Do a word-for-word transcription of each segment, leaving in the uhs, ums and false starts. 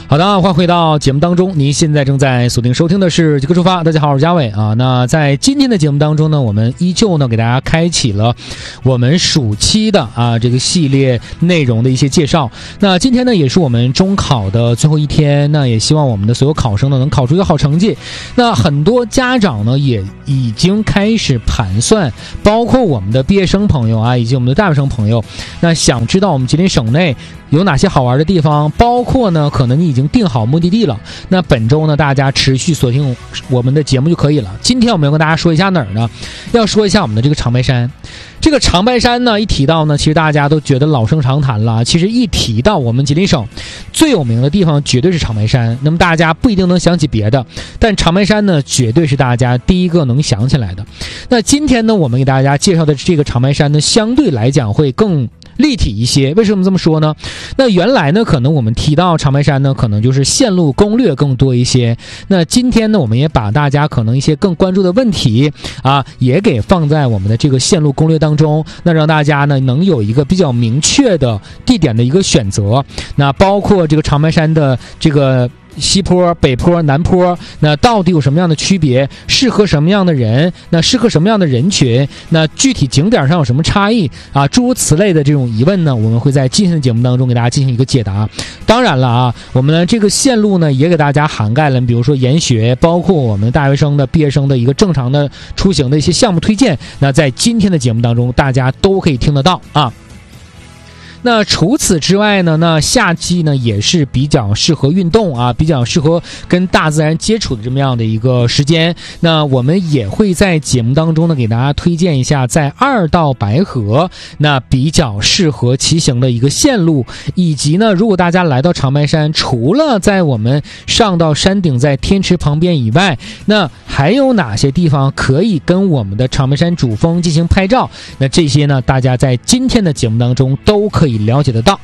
好的，欢迎回到节目当中。您现在正在锁定收听的是极客出发。大家好，我是嘉伟啊。那在今天的节目当中呢，我们依旧呢给大家开启了我们暑期的啊这个系列内容的一些介绍。那今天呢也是我们中考的最后一天，那也希望我们的所有考生呢能考出一个好成绩。那很多家长呢也已经开始盘算，包括我们的毕业生朋友啊，以及我们的大学生朋友，那想知道我们吉林省内有哪些好玩的地方，包括呢可能你已经定好目的地了，那本周呢大家持续锁定我们的节目就可以了。今天我们要跟大家说一下哪儿呢？要说一下我们的这个长白山。这个长白山呢一提到呢，其实大家都觉得老生常谈了。其实一提到我们吉林省最有名的地方绝对是长白山，那么大家不一定能想起别的，但长白山呢绝对是大家第一个能想起来的。那今天呢我们给大家介绍的这个长白山呢相对来讲会更立体一些。为什么这么说呢？那原来呢可能我们提到长白山呢可能就是线路攻略更多一些，那今天呢我们也把大家可能一些更关注的问题啊也给放在我们的这个线路攻略当中，那让大家呢能有一个比较明确的地点的一个选择。那包括这个长白山的这个西坡、北坡、南坡，那到底有什么样的区别？适合什么样的人？那适合什么样的人群？那具体景点上有什么差异啊？诸如此类的这种疑问呢，我们会在今天的节目当中给大家进行一个解答。当然了啊，我们的这个线路呢也给大家涵盖了，比如说研学，包括我们大学生的毕业生的一个正常的出行的一些项目推荐。那在今天的节目当中，大家都可以听得到啊。那除此之外呢，那夏季呢也是比较适合运动啊，比较适合跟大自然接触的这么样的一个时间。那我们也会在节目当中呢给大家推荐一下在二道白河那比较适合骑行的一个线路，以及呢如果大家来到长白山，除了在我们上到山顶在天池旁边以外，那还有哪些地方可以跟我们的长白山主峰进行拍照，那这些呢大家在今天的节目当中都可以了解得到。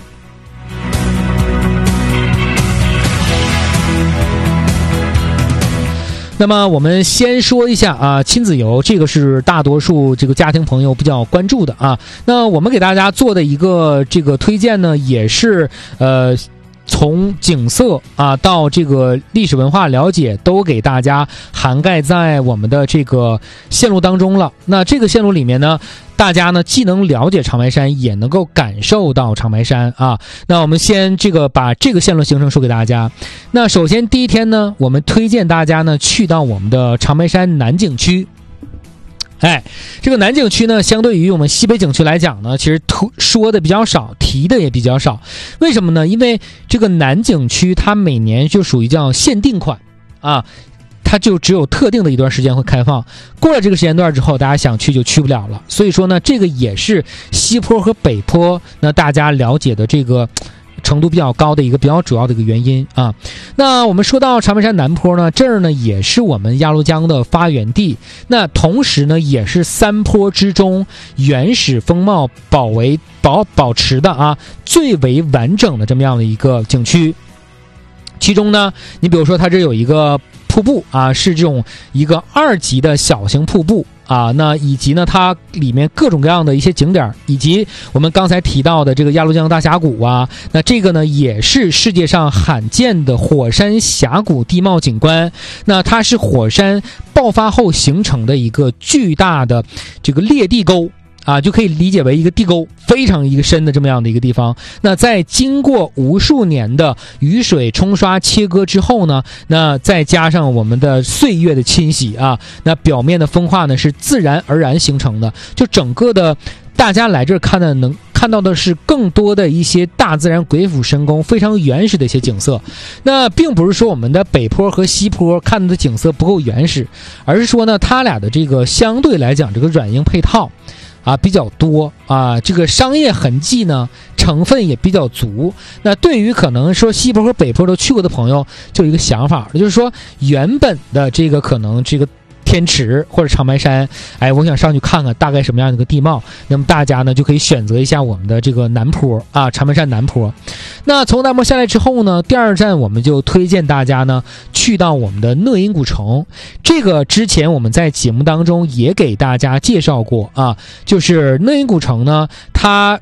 那么我们先说一下啊，亲子游，这个是大多数这个家庭朋友比较关注的啊。那我们给大家做的一个这个推荐呢，也是呃从景色啊到这个历史文化了解都给大家涵盖在我们的这个线路当中了。那这个线路里面呢，大家呢既能了解长白山，也能够感受到长白山啊。那我们先这个把这个线路行程说给大家。那首先第一天呢，我们推荐大家呢去到我们的长白山南景区。哎，这个南景区呢，相对于我们西北景区来讲呢，其实说的比较少，提的也比较少。为什么呢？因为这个南景区它每年就属于叫限定款啊，它就只有特定的一段时间会开放，过了这个时间段之后，大家想去就去不了了。所以说呢，这个也是西坡和北坡那大家了解的这个程度比较高的一个比较主要的一个原因啊。那我们说到长白山南坡呢，这儿呢也是我们鸭绿江的发源地，那同时呢也是三坡之中原始风貌保为保保持的啊最为完整的这么样的一个景区。其中呢，你比如说它这有一个瀑布啊，是这种一个二级的小型瀑布啊，那以及呢它里面各种各样的一些景点，以及我们刚才提到的这个鸭绿江大峡谷啊，那这个呢也是世界上罕见的火山峡谷地貌景观。那它是火山爆发后形成的一个巨大的这个裂地沟啊，就可以理解为一个地沟，非常一个深的这么样的一个地方。那在经过无数年的雨水冲刷切割之后呢，那再加上我们的岁月的侵袭啊，那表面的风化呢是自然而然形成的。就整个的大家来这儿看的能看到的是更多的一些大自然鬼斧神工非常原始的一些景色。那并不是说我们的北坡和西坡看到的景色不够原始，而是说呢它俩的这个相对来讲这个软硬配套啊比较多啊，这个商业痕迹呢成分也比较足。那对于可能说西坡和北坡都去过的朋友，就有一个想法，就是说原本的这个可能这个天池或者长白山，哎，我想上去看看大概什么样的一个地貌，那么大家呢就可以选择一下我们的这个南坡啊，长白山南坡。那从南坡下来之后呢，第二站我们就推荐大家呢去到我们的讷阴古城。这个之前我们在节目当中也给大家介绍过啊，就是讷阴古城呢，它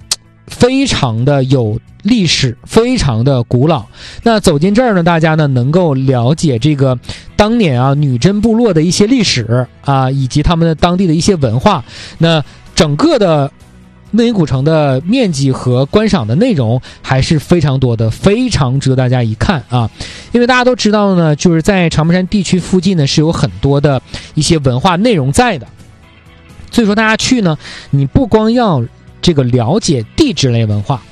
非常的有历史，非常的古老。那走进这儿呢，大家呢能够了解这个当年啊女真部落的一些历史啊，以及他们的当地的一些文化。那整个的内营古城的面积和观赏的内容还是非常多的，非常值得大家一看啊。因为大家都知道呢，就是在长白山地区附近呢是有很多的一些文化内容在的，所以说大家去呢，你不光要这个了解地质类文化，